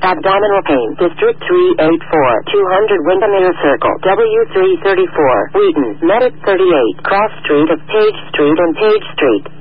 Abdominal pain. District 384. 200 Windermere Circle. W334. Wheaton. Medic 38. Cross Street of Page Street and Page Street.